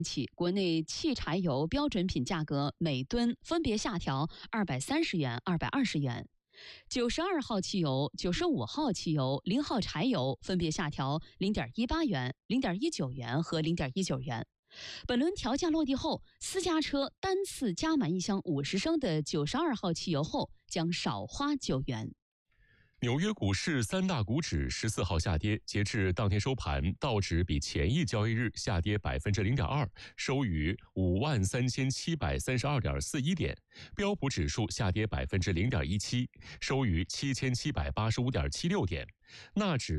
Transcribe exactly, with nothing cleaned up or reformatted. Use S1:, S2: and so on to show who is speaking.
S1: 起，国内汽柴油标准品价格每吨分别下调二百三十元、二百二十元。九十二号汽油、九十五号汽油、零号柴油分别下调零点一八元、零点一九元和零点一九元。本轮调价落地后，私家车单次加满一箱五十升的九十二号汽油后，将少花九元。
S2: 纽约股市三大股指十四号下跌，截至当天收盘，道指比前一交易日下跌百分之零点二，收于五万三千七百三十二点四一点；标普指数下跌百分之零点一七，收于七千七百八十五点七六点；纳指